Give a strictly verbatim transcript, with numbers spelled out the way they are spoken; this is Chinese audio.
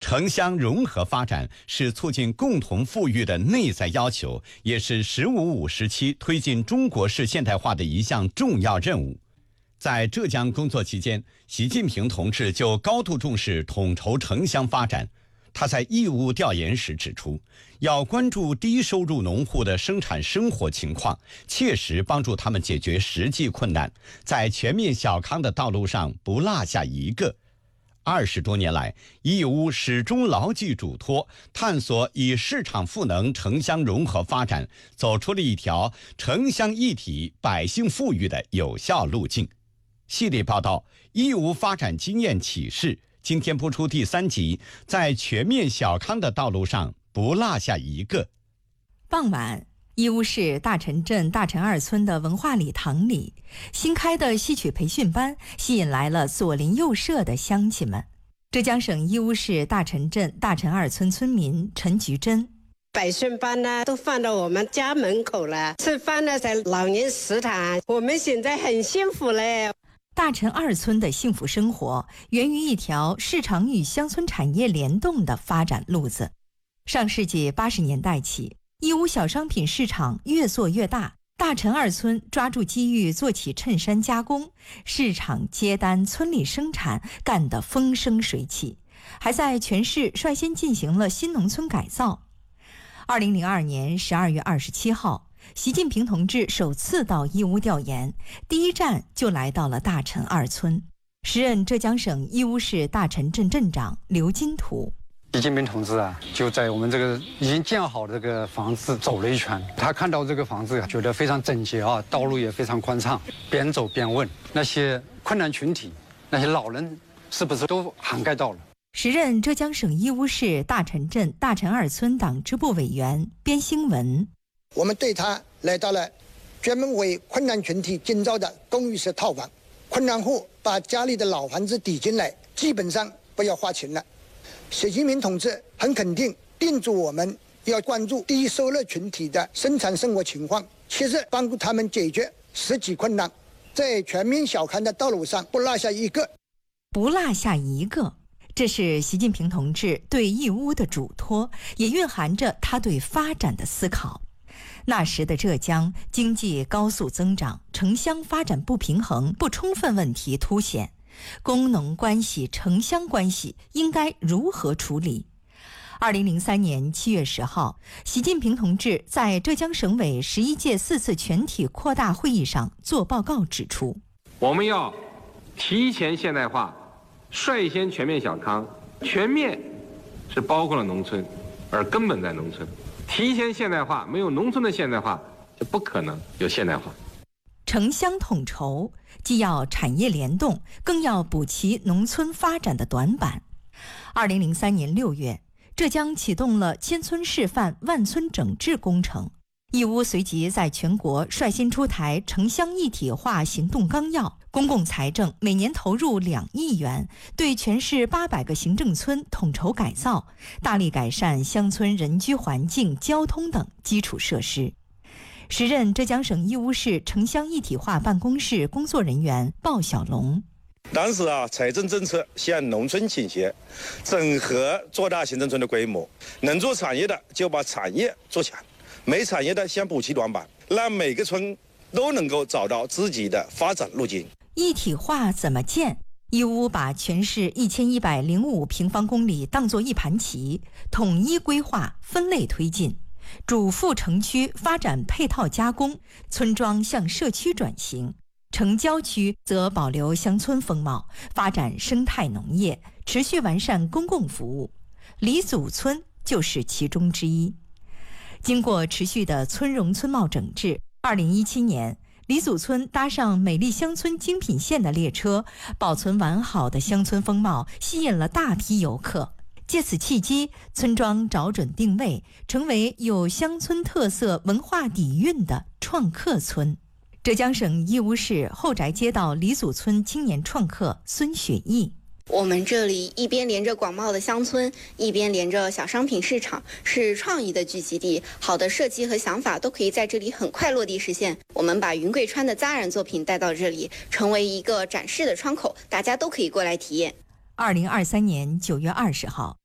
城乡融合发展是促进共同富裕的内在要求，也是“十五五”时期推进中国式现代化的一项重要任务。在浙江工作期间，习近平同志就高度重视统筹城乡发展。他在义乌调研时指出，要关注低收入农户的生产生活情况，切实帮助他们解决实际困难，在全面小康的道路上不落下一个。二十多年来，义乌始终牢记嘱托，探索以市场赋能城乡融合发展，走出了一条城乡一体、百姓富裕的有效路径。系列报道《义乌发展经验启示》，今天播出第三集，在全面小康的道路上不落下一个。 傍晚，义乌市大陈镇大陈二村的文化礼堂里，新开的戏曲培训班吸引来了左邻右舍的乡亲们。浙江省义乌市大陈镇大陈二村村民陈菊珍： 培训班呢都放到我们家门口了，吃饭呢在老年食堂，我们现在很幸福嘞。 大陈二村的幸福生活源于一条市场与乡村产业联动的发展路子。上世纪八十年代起，义乌小商品市场越做越大，大陈二村抓住机遇做起衬衫加工，市场接单，村里生产，干得风生水起，还在全市率先进行了新农村改造。二零零二年十二月二十七号，习近平同志首次到义乌调研，第一站就来到了大陈二村。时任浙江省义乌市大陈镇镇长刘金图： 习近平同志啊，就在我们这个已经建好的这个房子走了一圈，他看到这个房子啊，觉得非常整洁啊，道路也非常宽敞。边走边问那些困难群体，那些老人是不是都涵盖到了？ 时任浙江省义乌市大陈镇大陈二村党支部委员边兴文： 我们对他来到了专门为困难群体建造的公寓式套房，困难户把家里的老房子抵进来，基本上不要花钱了。习近平同志很肯定叮嘱我们要关注低收入群体的生产生活情况，切实帮助他们解决实际困难，在全面小康的道路上不落下一个。 不落下一个，这是习近平同志对义乌的嘱托，也蕴含着他对发展的思考。那时的浙江经济高速增长，城乡发展不平衡、不充分问题凸显，工农关系、城乡关系应该如何处理？二零零三年七月十号，习近平同志在浙江省委十一届四次全体扩大会议上作报告指出， 我们要提前现代化，率先全面小康。全面是包括了农村，而根本在农村。提前现代化，没有农村的现代化，就不可能有现代化。 城乡统筹既要产业联动，更要补齐农村发展的短板。二零零三年六月，浙江启动了千村示范、万村整治工程。义乌随即在全国率先出台城乡一体化行动纲要，公共财政每年投入两亿元，对全市八百个行政村统筹改造，大力改善乡村人居环境、交通等基础设施。时任浙江省义乌市城乡一体化办公室工作人员鲍小龙： 当时啊，财政政策向农村倾斜，整合做大行政村的规模，能做产业的就把产业做强，没产业的先补齐短板，让每个村都能够找到自己的发展路径。 一体化怎么建？义乌把全市一千一百零五平方公里当作一盘棋，统一规划、分类推进。主副城区发展配套加工，村庄向社区转型；城郊区则保留乡村风貌，发展生态农业，持续完善公共服务。李祖村就是其中之一。经过持续的村容村貌整治，二零一七年，李祖村搭上美丽乡村精品线的列车，保存完好的乡村风貌，吸引了大批游客。借此契机，村庄找准定位，成为有乡村特色、文化底蕴的创客村。浙江省义乌市后宅街道李祖村青年创客孙雪毅： 我们这里一边连着广袤的乡村，一边连着小商品市场，是创意的聚集地。好的设计和想法都可以在这里很快落地实现。我们把云贵川的扎染作品带到这里，成为一个展示的窗口，大家都可以过来体验。 二零二三年九月二十号，